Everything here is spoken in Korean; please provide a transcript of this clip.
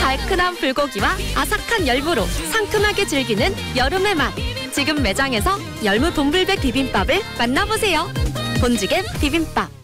달큰한 불고기와 아삭한 열무로 상큼하게 즐기는 여름의 맛. 지금 매장에서 열무 돈불백 비빔밥을 만나보세요. 본즈갰 비빔밥.